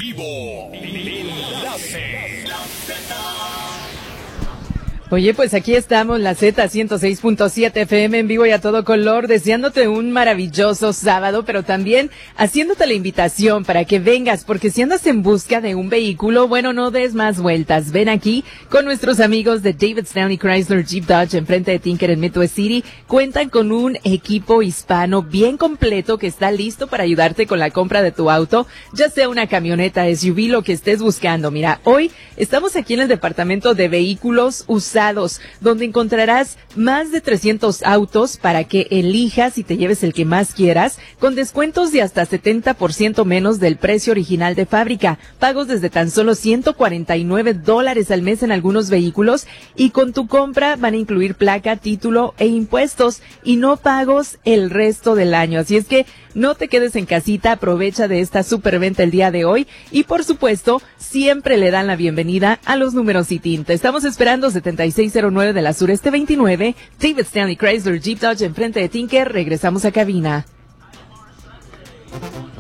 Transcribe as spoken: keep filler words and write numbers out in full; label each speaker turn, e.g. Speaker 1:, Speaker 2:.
Speaker 1: vivo. Enlace.
Speaker 2: Oye, pues aquí estamos, la Z ciento seis punto siete F M en vivo y a todo color, deseándote un maravilloso sábado, pero también haciéndote la invitación para que vengas, porque si andas en busca de un vehículo, bueno, no des más vueltas. Ven aquí con nuestros amigos de David Stanley Chrysler Jeep Dodge enfrente de Tinker en Midwest City. Cuentan con un equipo hispano bien completo que está listo para ayudarte con la compra de tu auto, ya sea una camioneta, S U V, lo que estés buscando. Mira, hoy estamos aquí en el departamento de vehículos usados, donde encontrarás más de trescientos autos para que elijas y te lleves el que más quieras, con descuentos de hasta setenta por ciento menos del precio original de fábrica, pagos desde tan solo ciento cuarenta y nueve dólares al mes en algunos vehículos, y con tu compra van a incluir placa, título e impuestos, y no pagos el resto del año. Así es que no te quedes en casita, aprovecha de esta superventa el día de hoy, y por supuesto, siempre le dan la bienvenida a los números y tinta. Estamos esperando setenta y seis cero nueve de la Sureste veintinueve, David Stanley Chrysler Jeep Dodge enfrente de Tinker. Regresamos a cabina.